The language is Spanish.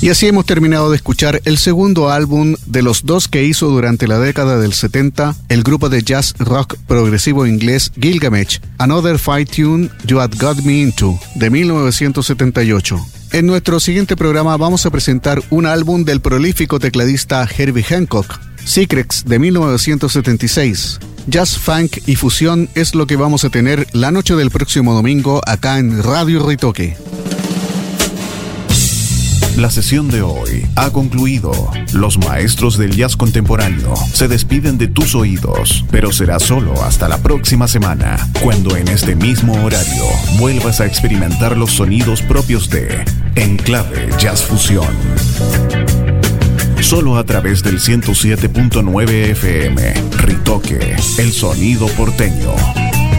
Y así hemos terminado de escuchar el segundo álbum de los dos que hizo durante la década del 70 el grupo de jazz rock progresivo inglés Gilgamesh, Another Fight Tune You Had Got Me Into, de 1978. En nuestro siguiente programa vamos a presentar un álbum del prolífico tecladista Herbie Hancock, Secrets, de 1976. Jazz, funk y fusión es lo que vamos a tener la noche del próximo domingo acá en Radio Ritoque. La sesión de hoy ha concluido. Los maestros del jazz contemporáneo se despiden de tus oídos, pero será solo hasta la próxima semana, cuando en este mismo horario vuelvas a experimentar los sonidos propios de Enclave Jazz Fusión. Solo a través del 107.9 FM, Ritoque, el sonido porteño.